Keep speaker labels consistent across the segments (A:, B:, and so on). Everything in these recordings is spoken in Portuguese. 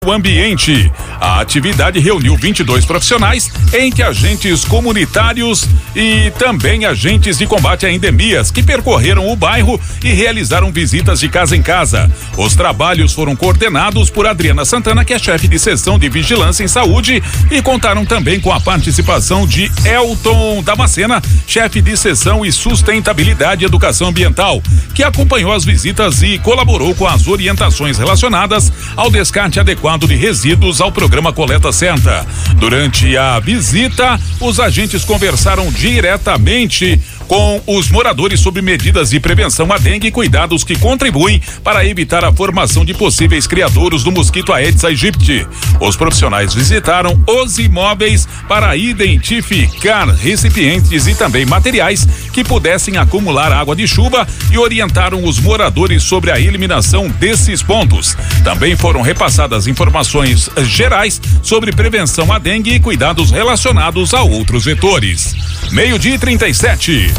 A: O ambiente. A atividade reuniu 22 profissionais, entre agentes comunitários e também agentes de combate a endemias, que percorreram o bairro e realizaram visitas de casa em casa. Os trabalhos foram coordenados por Adriana Santana, que é chefe de seção de vigilância em saúde, e contaram também com a participação de Elton Damascena, chefe de seção e sustentabilidade e educação ambiental, que acompanhou as visitas e colaborou com as orientações relacionadas ao descarte adequado de resíduos ao programa Coleta Certa. Durante a visita, os agentes conversaram diretamente com os moradores sobre medidas de prevenção à dengue e cuidados que contribuem para evitar a formação de possíveis criadouros do mosquito Aedes aegypti. Os profissionais visitaram os imóveis para identificar recipientes e também materiais que pudessem acumular água de chuva e orientaram os moradores sobre a eliminação desses pontos. Também foram repassadas informações gerais sobre prevenção à dengue e cuidados relacionados a outros vetores. 12:37.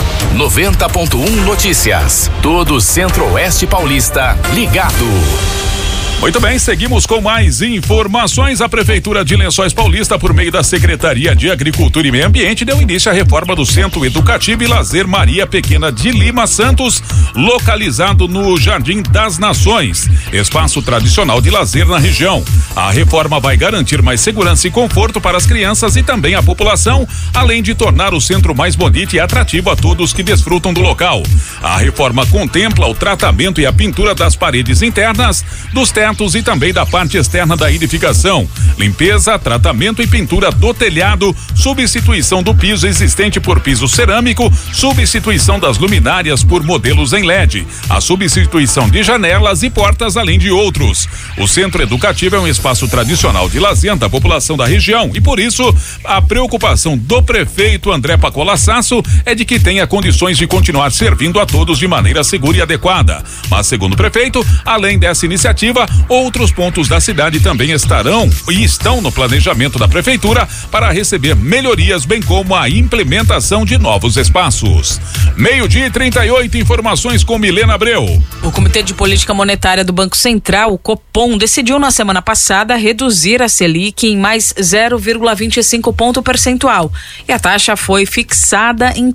B: 90.1 Notícias. Todo o Centro-Oeste Paulista ligado.
A: Muito bem, seguimos com mais informações. A Prefeitura de Lençóis Paulista, por meio da Secretaria de Agricultura e Meio Ambiente, deu início à reforma do Centro Educativo e Lazer Maria Pequena de Lima Santos, localizado no Jardim das Nações, espaço tradicional de lazer na região. A reforma vai garantir mais segurança e conforto para as crianças e também a população, além de tornar o centro mais bonito e atrativo a todos que desfrutam do local. A reforma contempla o tratamento e a pintura das paredes internas, dos tetos e também da parte externa da edificação, limpeza, tratamento e pintura do telhado, substituição do piso existente por piso cerâmico, substituição das luminárias por modelos em LED, a substituição de janelas e portas, além de outros. O centro educativo é um espaço tradicional de lazer da população da região e por isso a preocupação do prefeito André Pacola Sasso é de que tenha condições de continuar servindo a todos de maneira segura e adequada. Mas segundo o prefeito, além dessa iniciativa, outros pontos da cidade também estão no planejamento da prefeitura para receber melhorias, bem como a implementação de novos espaços. 12:38, informações com Milena Abreu.
C: O Comitê de Política Monetária do Banco Central, o Copom, decidiu na semana passada reduzir a Selic em mais 0,25 ponto percentual e a taxa foi fixada em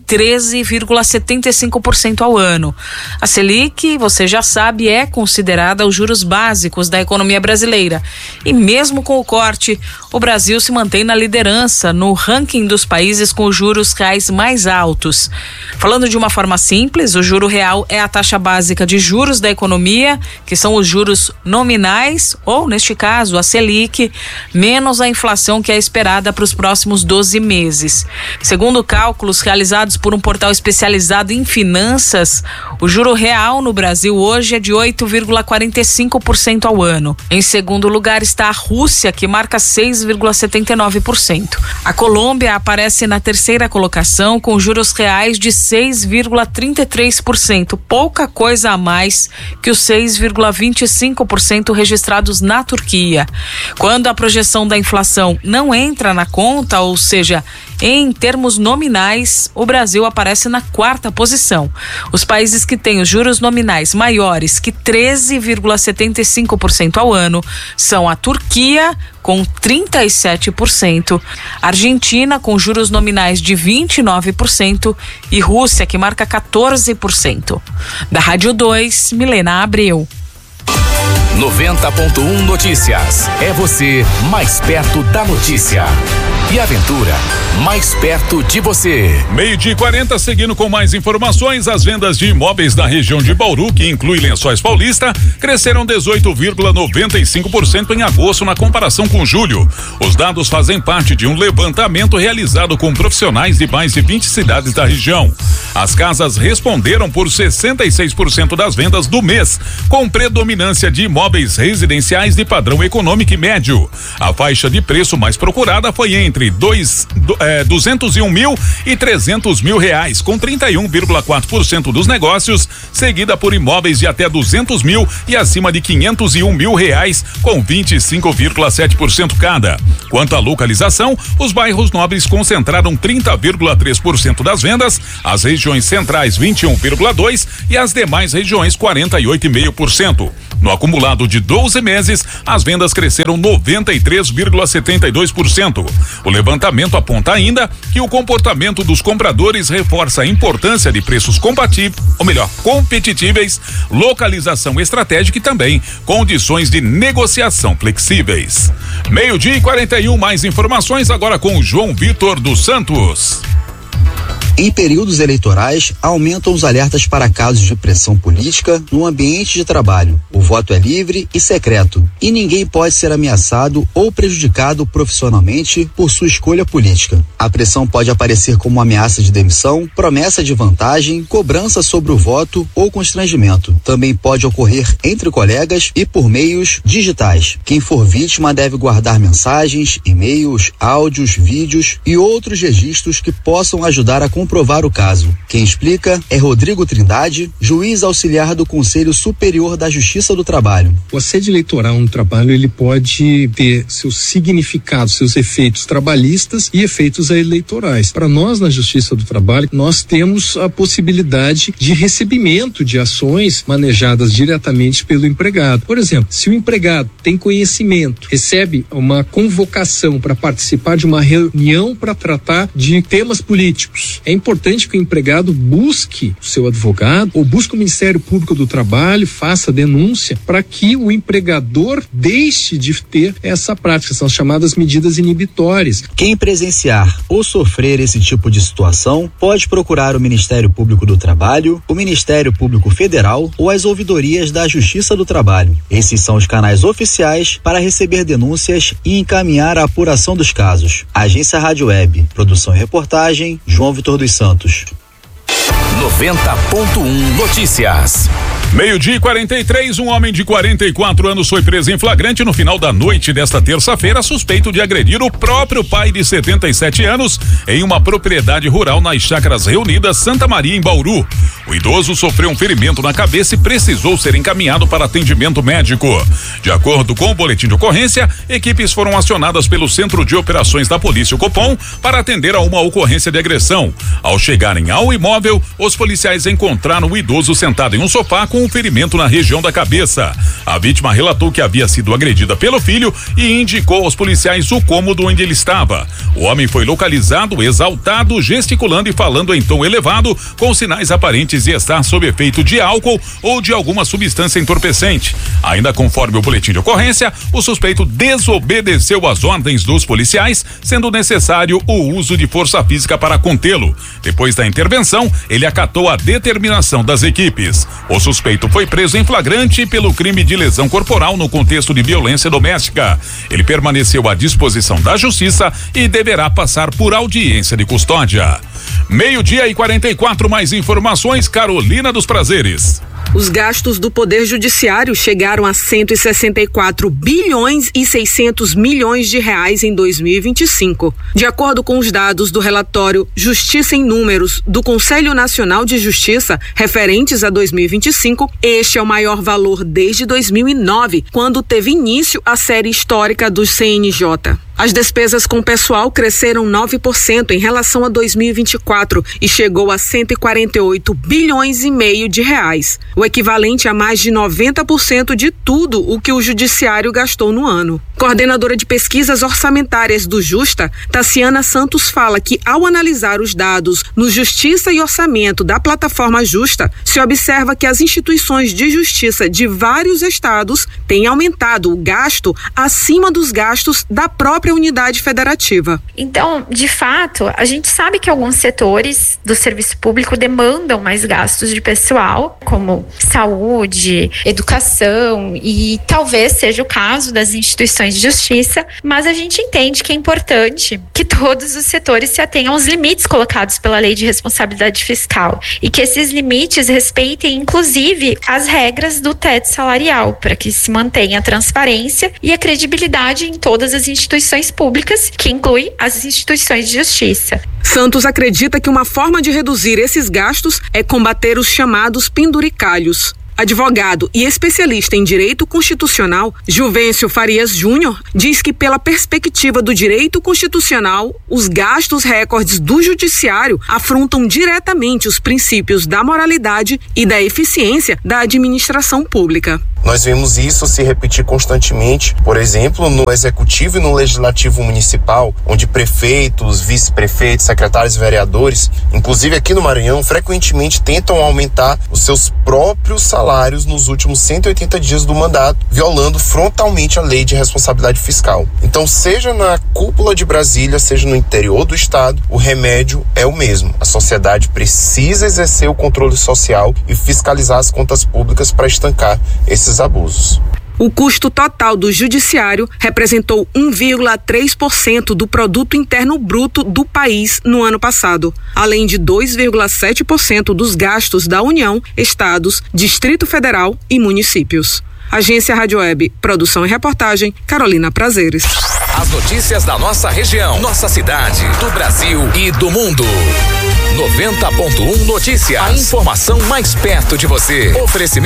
C: 13,75% ao ano. A Selic, você já sabe, é considerada os juros básicos da economia brasileira. E mesmo com o corte, o Brasil se mantém na liderança no ranking dos países com os juros reais mais altos. Falando de uma forma simples, o juro real é a taxa básica de juros da economia, que são os juros nominais, ou neste caso, a Selic, menos a inflação que é esperada para os próximos 12 meses. Segundo cálculos realizados por um portal especializado em finanças, o juro real no Brasil hoje é de 8,45% ao ano. Em segundo lugar está a Rússia, que marca 6,79%. A Colômbia aparece na terceira colocação com juros reais de 6,33%, pouca coisa a mais que os 6,25% registrados na Turquia. Quando a projeção da inflação não entra na conta, ou seja, em termos nominais, o Brasil aparece na quarta posição. Os países que têm os juros nominais maiores que 13,75% ao ano são a Turquia, com 37%, Argentina, com juros nominais de 29% e Rússia, que marca 14%. Da Rádio 2, Milena Abreu.
B: 90.1 Notícias. É você mais perto da notícia. E Aventura, mais perto de você.
A: 12:40, seguindo com mais informações, as vendas de imóveis da região de Bauru, que inclui Lençóis Paulista, cresceram 18,95% em agosto na comparação com julho. Os dados fazem parte de um levantamento realizado com profissionais de mais de 20 cidades da região. As casas responderam por 66% das vendas do mês, com predominância de imóveis residenciais de padrão econômico e médio. A faixa de preço mais procurada foi entre 201 mil e 300 mil reais, com 31,4% dos negócios, seguida por imóveis de até 200 mil e acima de 501 mil reais, com 25,7% cada. Quanto à localização, os bairros nobres concentraram 30,3% das vendas, as regiões centrais 21,2% e as demais regiões 48,5%. No acumulado acumulado de 12 meses, as vendas cresceram 93,72%. O levantamento aponta ainda que o comportamento dos compradores reforça a importância de preços competitíveis, localização estratégica e também condições de negociação flexíveis. 12:41, mais informações agora com o João Vitor dos Santos.
D: Em períodos eleitorais, aumentam os alertas para casos de pressão política no ambiente de trabalho. O voto é livre e secreto, e ninguém pode ser ameaçado ou prejudicado profissionalmente por sua escolha política. A pressão pode aparecer como ameaça de demissão, promessa de vantagem, cobrança sobre o voto ou constrangimento. Também pode ocorrer entre colegas e por meios digitais. Quem for vítima deve guardar mensagens, e-mails, áudios, vídeos e outros registros que possam ajudar a comprovar o caso. Quem explica é Rodrigo Trindade, juiz auxiliar do Conselho Superior da Justiça do Trabalho.
E: O assédio eleitoral no trabalho, ele pode ter seus significados, seus efeitos trabalhistas e efeitos eleitorais. Para nós, na Justiça do Trabalho, nós temos a possibilidade de recebimento de ações manejadas diretamente pelo empregado. Por exemplo, se o empregado tem conhecimento, recebe uma convocação para participar de uma reunião para tratar de temas políticos, é importante que o empregado busque o seu advogado ou busque o Ministério Público do Trabalho, faça denúncia para que o empregador deixe de ter essa prática, são as chamadas medidas inibitórias.
D: Quem presenciar ou sofrer esse tipo de situação pode procurar o Ministério Público do Trabalho, o Ministério Público Federal ou as ouvidorias da Justiça do Trabalho. Esses são os canais oficiais para receber denúncias e encaminhar a apuração dos casos. Agência Rádio Web, produção e reportagem, João Vitor dos Santos.
B: 90.1 Notícias.
A: 12:43, um homem de 44 anos foi preso em flagrante no final da noite desta terça-feira, suspeito de agredir o próprio pai de 77 anos em uma propriedade rural nas Chácaras Reunidas, Santa Maria, em Bauru. O idoso sofreu um ferimento na cabeça e precisou ser encaminhado para atendimento médico. De acordo com o boletim de ocorrência, equipes foram acionadas pelo Centro de Operações da Polícia, o Copom, para atender a uma ocorrência de agressão. Ao chegarem ao imóvel, os policiais encontraram o idoso sentado em um sofá com um ferimento na região da cabeça. A vítima relatou que havia sido agredida pelo filho e indicou aos policiais o cômodo onde ele estava. O homem foi localizado, exaltado, gesticulando e falando em tom elevado, com sinais aparentes de estar sob efeito de álcool ou de alguma substância entorpecente. Ainda conforme o boletim de ocorrência, o suspeito desobedeceu às ordens dos policiais, sendo necessário o uso de força física para contê-lo. Depois da intervenção, ele acatou a determinação das equipes. O suspeito foi preso em flagrante pelo crime de lesão corporal no contexto de violência doméstica. Ele permaneceu à disposição da justiça e deverá passar por audiência de custódia. 12:44, mais informações, Carolina dos Prazeres.
F: Os gastos do Poder Judiciário chegaram a 164 bilhões e 600 milhões de reais em 2025. De acordo com os dados do relatório Justiça em Números do Conselho Nacional de Justiça, referentes a 2025, este é o maior valor desde 2009, quando teve início a série histórica do CNJ. As despesas com pessoal cresceram 9% em relação a 2024 e chegou a 148 bilhões e meio de reais, o equivalente a mais de 90% de tudo o que o judiciário gastou no ano. Coordenadora de pesquisas orçamentárias do Justa, Taciana Santos, fala que ao analisar os dados no Justiça e Orçamento da plataforma Justa, se observa que as instituições de justiça de vários estados têm aumentado o gasto acima dos gastos da própria unidade federativa.
G: Então, de fato, a gente sabe que alguns setores do serviço público demandam mais gastos de pessoal, como saúde, educação, e talvez seja o caso das instituições de justiça, mas a gente entende que é importante que todos os setores se atenham aos limites colocados pela Lei de Responsabilidade Fiscal e que esses limites respeitem, inclusive, as regras do teto salarial, para que se mantenha a transparência e a credibilidade em todas as instituições públicas, que inclui as instituições de justiça.
F: Santos acredita que uma forma de reduzir esses gastos é combater os chamados penduricalhos. Advogado e especialista em direito constitucional, Juvencio Farias Júnior, diz que pela perspectiva do direito constitucional, os gastos recordes do judiciário afrontam diretamente os princípios da moralidade e da eficiência da administração pública.
H: Nós vemos isso se repetir constantemente, por exemplo, no Executivo e no Legislativo Municipal, onde prefeitos, vice-prefeitos, secretários e vereadores, inclusive aqui no Maranhão, frequentemente tentam aumentar os seus próprios salários nos últimos 180 dias do mandato, violando frontalmente a lei de responsabilidade fiscal. Então, seja na cúpula de Brasília, seja no interior do estado, o remédio é o mesmo. A sociedade precisa exercer o controle social e fiscalizar as contas públicas para estancar esses abusos.
F: O custo total do judiciário representou 1,3% do produto interno bruto do país no ano passado, além de 2,7% dos gastos da União, estados, Distrito Federal e municípios. Agência Rádio Web, produção e reportagem, Carolina Prazeres.
B: As notícias da nossa região, nossa cidade, do Brasil e do mundo. 90.1 Notícias. A informação mais perto de você. Oferecimento